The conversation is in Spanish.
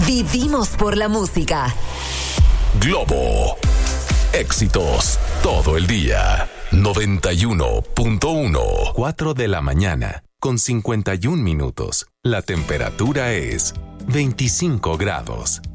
Vivimos por la música. Globo. Éxitos todo el día. 91.1. 4 de la mañana, con 51 minutos. La temperatura es 25 grados.